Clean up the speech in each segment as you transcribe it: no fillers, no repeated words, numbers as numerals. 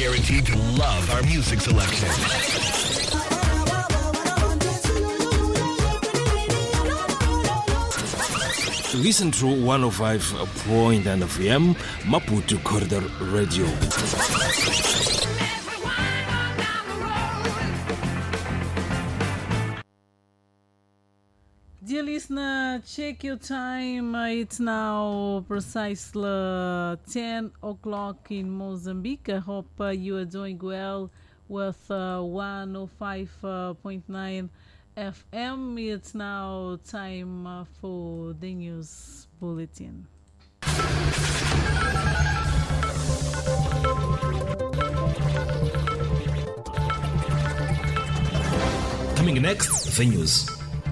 guaranteed to love our music selection. Listen to 105.9 FM Maputo Corridor Radio. Dear listener, check your time. It's now precisely 10 o'clock in Mozambique. I hope you are doing well with 105.9 FM. It's now time for the news bulletin. Coming next, the news.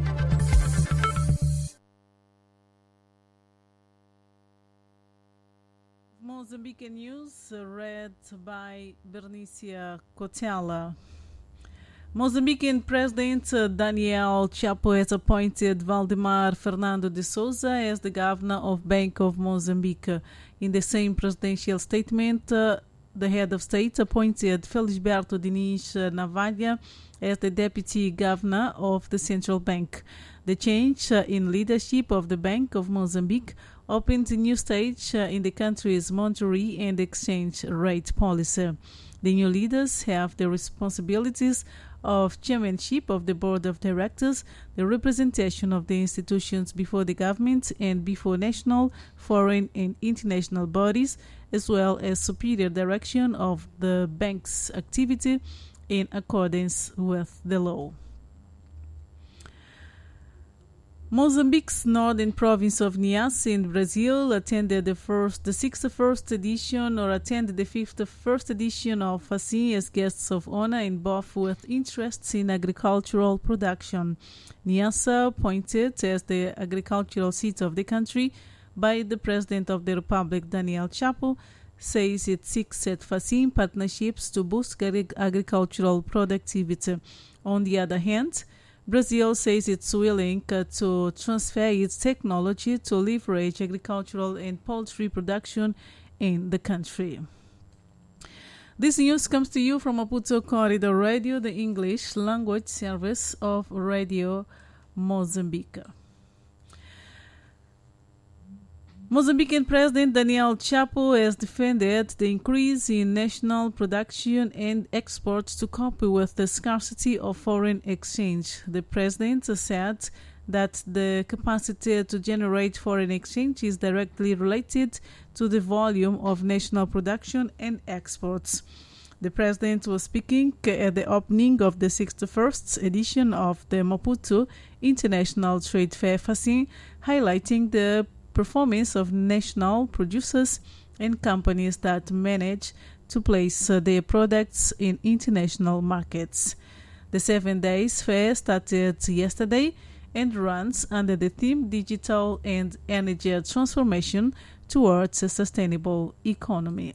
Mozambique news read by Bernicia Cotella. Mozambican President Daniel Chapo has appointed Valdemar Fernando de Souza as the governor of Bank of Mozambique. In the same presidential statement, the head of state appointed Felisberto Diniz Navalha as the deputy governor of the central bank. The change in leadership of the Bank of Mozambique opened a new stage in the country's monetary and exchange rate policy. The new leaders have the responsibilities of chairmanship of the board of directors, the representation of the institutions before the government and before national, foreign and international bodies, as well as superior direction of the bank's activity in accordance with the law. Mozambique's northern province of Niassa in Brazil attended the 61st edition of FACIN as guests of honor, and both with interests in agricultural production. Niassa, appointed as the agricultural seat of the country by the President of the Republic, Daniel Chapo, says it seeks at FACIN partnerships to boost agricultural productivity. On the other hand, Brazil says it's willing to transfer its technology to leverage agricultural and poultry production in the country. This news comes to you from Maputo Corridor Radio, the English language service of Radio Mozambique. Mozambican President Daniel Chapo has defended the increase in national production and exports to cope with the scarcity of foreign exchange. The president said that the capacity to generate foreign exchange is directly related to the volume of national production and exports. The president was speaking at the opening of the 61st edition of the Maputo International Trade Fair FACIN, highlighting the performance of national producers and companies that manage to place their products in international markets. The 7 days fair started yesterday and runs under the theme Digital and Energy Transformation towards a Sustainable Economy.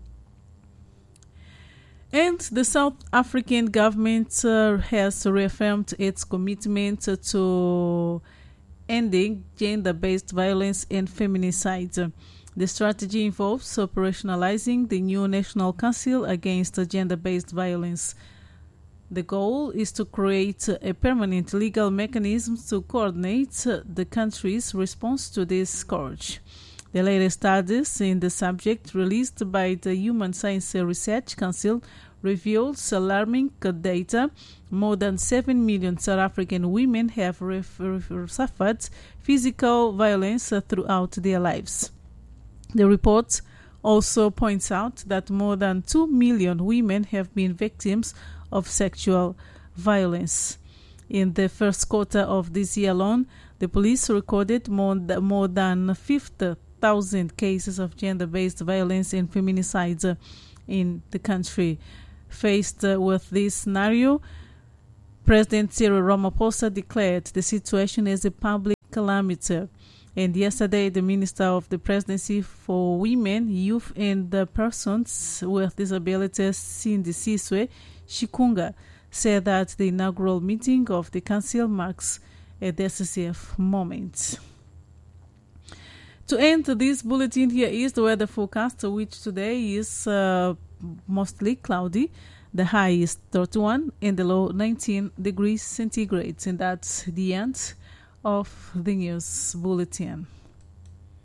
And the South African government has reaffirmed its commitment to ending gender-based violence and feminicide. The strategy involves operationalizing the new National Council Against Gender-Based Violence. The goal is to create a permanent legal mechanism to coordinate the country's response to this scourge. The latest studies in the subject released by the Human Science Research Council reveals alarming data. More than 7 million South African women have suffered physical violence throughout their lives. The report also points out that more than 2 million women have been victims of sexual violence. In the first quarter of this year alone, the police recorded more than 50,000 cases of gender-based violence and feminicide in the country. Faced with this scenario, President Cyril Ramaphosa declared the situation as a public calamity. And yesterday, the Minister of the Presidency for Women, Youth and Persons with Disabilities, Sindisiswe Shikunga, said that the inaugural meeting of the Council marks a decisive moment. To end this bulletin, here is the weather forecast, which today is mostly cloudy. The high is 31 and the low 19 degrees centigrade. And that's the end of the news bulletin.